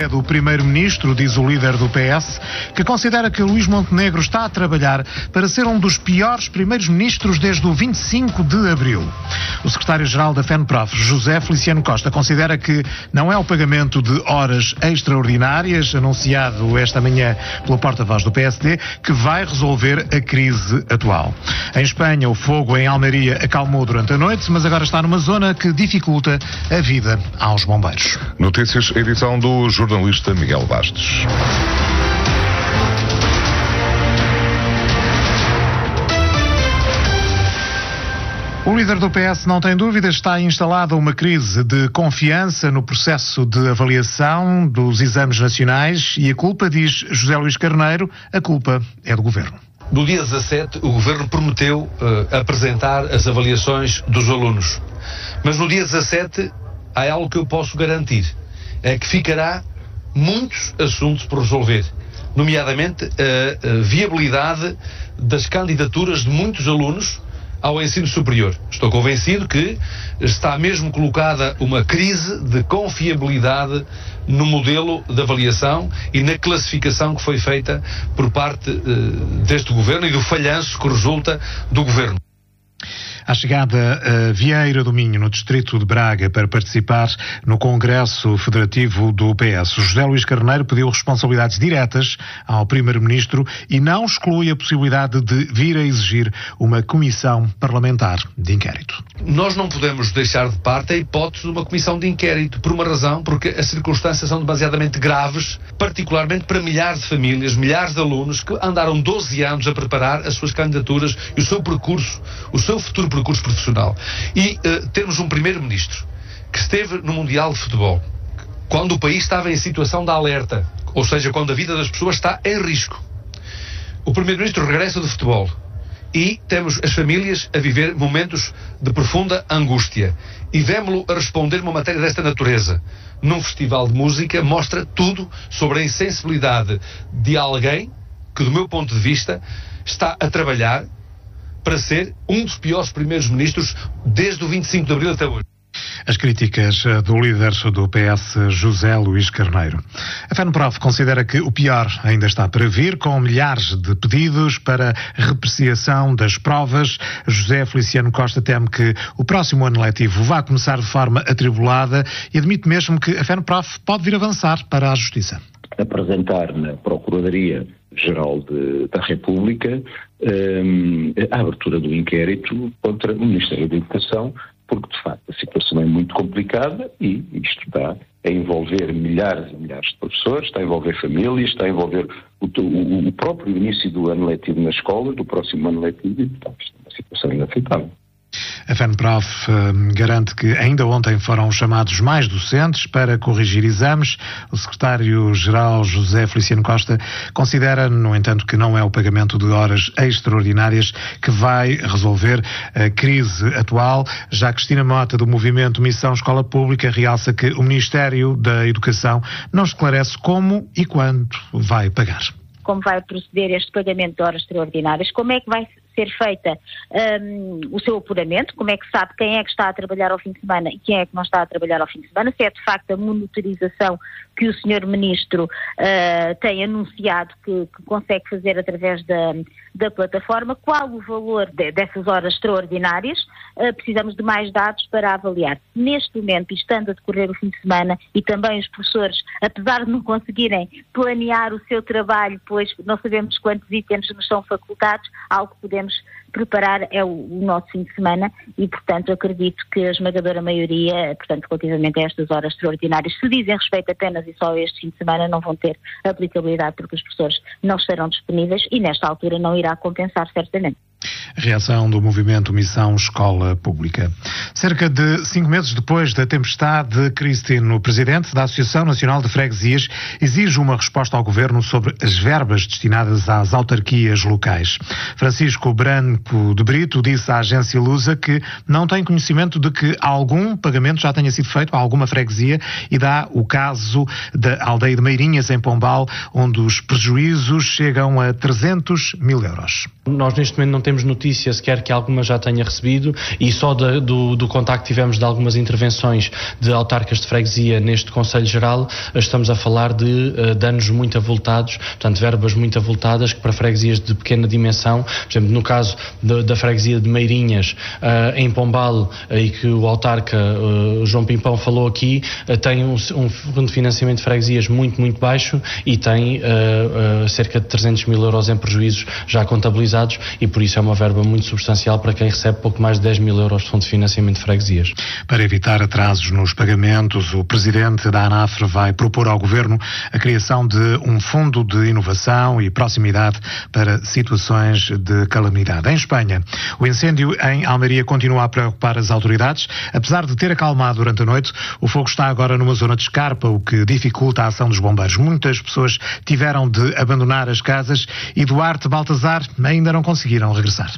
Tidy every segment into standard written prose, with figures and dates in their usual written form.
É do primeiro-ministro, diz o líder do PS, que considera que Luís Montenegro está a trabalhar para ser um dos piores primeiros-ministros desde o 25 de abril. O secretário-geral da FENPROF, José Feliciano Costa, considera que não é o pagamento de horas extraordinárias, anunciado esta manhã pelo porta-voz do PSD, que vai resolver a crise atual. Em Espanha, o fogo em Almeria acalmou durante a noite, mas agora está numa zona que dificulta a vida aos bombeiros. Notícias, edição do jornalista Miguel Bastos. O líder do PS não tem dúvidas, está instalada uma crise de confiança no processo de avaliação dos exames nacionais e a culpa, diz José Luís Carneiro, a culpa é do Governo. No dia 17, o Governo prometeu apresentar as avaliações dos alunos. Mas no dia 17, há algo que eu posso garantir, é que ficará muitos assuntos por resolver, nomeadamente a viabilidade das candidaturas de muitos alunos ao ensino superior. Estou convencido que está mesmo colocada uma crise de confiabilidade no modelo de avaliação e na classificação que foi feita por parte deste Governo e do falhanço que resulta do Governo. À chegada a Vieira do Minho, no distrito de Braga, para participar no Congresso Federativo do PS, José Luís Carneiro pediu responsabilidades diretas ao Primeiro-Ministro e não exclui a possibilidade de vir a exigir uma comissão parlamentar de inquérito. Nós não podemos deixar de parte a hipótese de uma comissão de inquérito, por uma razão, porque as circunstâncias são demasiadamente graves, particularmente para milhares de famílias, milhares de alunos que andaram 12 anos a preparar as suas candidaturas e o seu percurso, o seu futuro percurso profissional. E temos um primeiro-ministro que esteve no Mundial de Futebol quando o país estava em situação de alerta, ou seja, quando a vida das pessoas está em risco. O primeiro-ministro regressa do futebol e temos as famílias a viver momentos de profunda angústia e vemo-lo a responder uma matéria desta natureza num festival de música. Mostra tudo sobre a insensibilidade de alguém que, do meu ponto de vista, está a trabalhar para ser um dos piores primeiros-ministros desde o 25 de abril até hoje. As críticas do líder do PS, José Luís Carneiro. A FENPROF considera que o pior ainda está para vir, com milhares de pedidos para repreciação das provas. José Feliciano Costa teme que o próximo ano letivo vá começar de forma atribulada e admite mesmo que a FENPROF pode vir avançar para a Justiça. Apresentar na Procuradoria-Geral da República a abertura do inquérito contra o Ministério da Educação, porque de facto a situação é muito complicada e isto está a envolver milhares e milhares de professores, está a envolver famílias, está a envolver o próprio início do ano letivo na escola, do próximo ano letivo, e portanto isto é uma situação inaceitável. A FENPROF garante que ainda ontem foram chamados mais docentes para corrigir exames. O secretário-geral José Feliciano Costa considera, no entanto, que não é o pagamento de horas extraordinárias que vai resolver a crise atual. Já Cristina Mota, do movimento Missão Escola Pública, realça que o Ministério da Educação não esclarece como e quando vai pagar. Como vai proceder este pagamento de horas extraordinárias, como é que vai ser feita o seu apuramento, como é que sabe quem é que está a trabalhar ao fim de semana e quem é que não está a trabalhar ao fim de semana, se é de facto a monitorização que o Sr. Ministro tem anunciado que consegue fazer através da plataforma, qual o valor dessas horas extraordinárias. Precisamos de mais dados para avaliar. Neste momento, estando a decorrer o fim de semana e também os professores, apesar de não conseguirem planear o seu trabalho, pois não sabemos quantos itens nos são facultados, algo que podemos preparar é o nosso fim de semana e, portanto, acredito que a esmagadora maioria, portanto, relativamente a estas horas extraordinárias, se dizem respeito apenas e só a este fim de semana, não vão ter aplicabilidade porque os professores não estarão disponíveis e, nesta altura, não irá compensar certamente. Reação do movimento Missão Escola Pública. Cerca de 5 meses depois da tempestade, Cristino, o presidente da Associação Nacional de Freguesias, exige uma resposta ao governo sobre as verbas destinadas às autarquias locais. Francisco Branco de Brito disse à agência Lusa que não tem conhecimento de que algum pagamento já tenha sido feito a alguma freguesia e dá o caso da aldeia de Meirinhas, em Pombal, onde os prejuízos chegam a 300 mil euros. Nós neste momento não temos notícia notícia sequer que alguma já tenha recebido, e só do contacto que tivemos de algumas intervenções de autarcas de freguesia neste Conselho Geral, estamos a falar de danos muito avultados, portanto verbas muito avultadas que para freguesias de pequena dimensão, por exemplo, no caso da freguesia de Meirinhas, em Pombal, e que o autarca João Pimpão falou aqui, tem um fundo de financiamento de freguesias muito, muito baixo e tem cerca de 300 mil euros em prejuízos já contabilizados, e por isso é uma verba muito substancial para quem recebe pouco mais de 10 mil euros de fundo de financiamento de freguesias. Para evitar atrasos nos pagamentos, o presidente da ANAF vai propor ao Governo a criação de um fundo de inovação e proximidade para situações de calamidade. Em Espanha, o incêndio em Almeria continua a preocupar as autoridades. Apesar de ter acalmado durante a noite, o fogo está agora numa zona de escarpa, o que dificulta a ação dos bombeiros. Muitas pessoas tiveram de abandonar as casas e Duarte, Baltazar ainda não conseguiram regressar.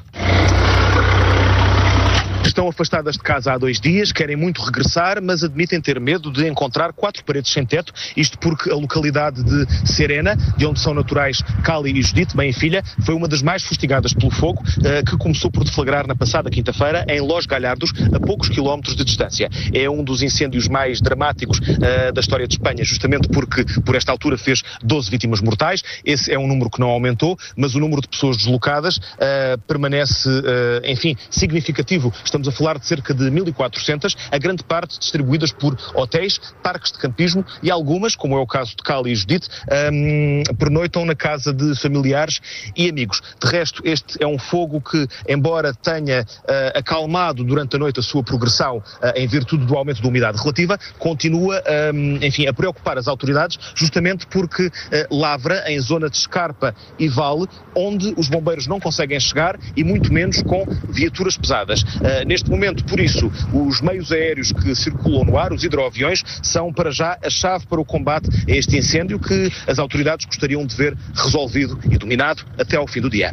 Estão afastadas de casa há 2 dias, querem muito regressar, mas admitem ter medo de encontrar 4 paredes sem teto, isto porque a localidade de Serena, de onde são naturais Cali e Judite, mãe e filha, foi uma das mais fustigadas pelo fogo, que começou por deflagrar na passada quinta-feira em Los Galhardos, a poucos quilómetros de distância. É um dos incêndios mais dramáticos da história de Espanha, justamente porque por esta altura fez 12 vítimas mortais. Esse é um número que não aumentou, mas o número de pessoas deslocadas permanece, significativo. Estamos a falar de cerca de 1.400, a grande parte distribuídas por hotéis, parques de campismo e algumas, como é o caso de Cali e Judite, pernoitam na casa de familiares e amigos. De resto, este é um fogo que, embora tenha acalmado durante a noite a sua progressão em virtude do aumento da umidade relativa, continua, a preocupar as autoridades, justamente porque lavra em zona de escarpa e vale, onde os bombeiros não conseguem chegar e muito menos com viaturas pesadas. Neste momento, por isso, os meios aéreos que circulam no ar, os hidroaviões, são para já a chave para o combate a este incêndio que as autoridades gostariam de ver resolvido e dominado até ao fim do dia.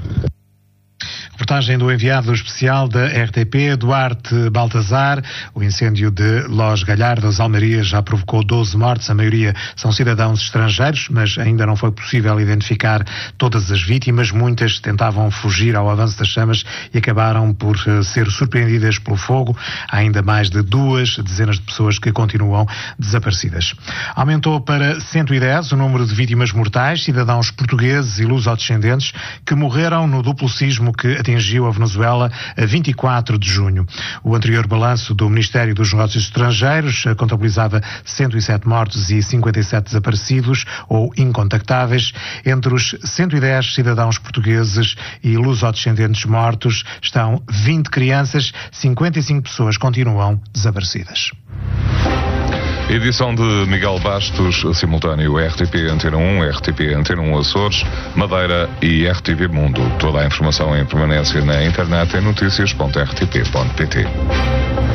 Reportagem do enviado especial da RTP, Duarte Baltazar. O incêndio de Los Galhardos, Almeria, já provocou 12 mortes. A maioria são cidadãos estrangeiros, mas ainda não foi possível identificar todas as vítimas. Muitas tentavam fugir ao avanço das chamas e acabaram por ser surpreendidas pelo fogo. Há ainda mais de 2 dezenas de pessoas que continuam desaparecidas. Aumentou para 110 o número de vítimas mortais, cidadãos portugueses e lusodescendentes que morreram no duplo sismo que atingiu a Venezuela a 24 de junho. O anterior balanço do Ministério dos Negócios Estrangeiros contabilizava 107 mortos e 57 desaparecidos ou incontactáveis. Entre os 110 cidadãos portugueses e lusodescendentes mortos estão 20 crianças, 55 pessoas continuam desaparecidas. Edição de Miguel Bastos, simultâneo RTP Antena 1, RTP Antena 1 Açores, Madeira e RTP Mundo. Toda a informação em permanência na internet em noticias.rtp.pt.